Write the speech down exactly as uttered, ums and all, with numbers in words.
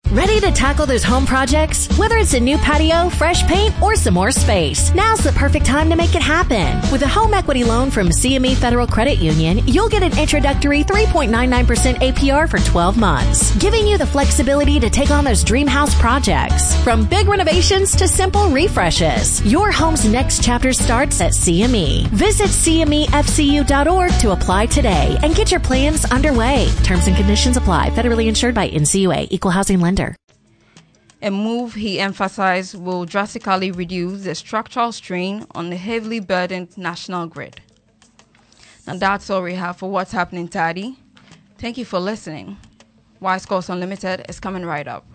Ready to tackle those home projects? Whether it's a new patio, fresh paint, or some more space, now's the perfect time to make it happen. With a home equity loan from C M E Federal Credit Union, you'll get an introductory three point nine nine percent A P R for twelve months, giving you the flexibility to take on those dream house projects. From big renovations to simple refreshes, your home's next chapter starts at C M E. Visit C M E F C U dot org to apply today and get your plans underway. Terms and conditions apply. Federally insured by N C U A, Equal Housing Lender. A move, he emphasized, will drastically reduce the structural strain on the heavily burdened national grid. Now that's all we have for What's Happening Tadi. Thank you for listening. Wise Course Unlimited is coming right up.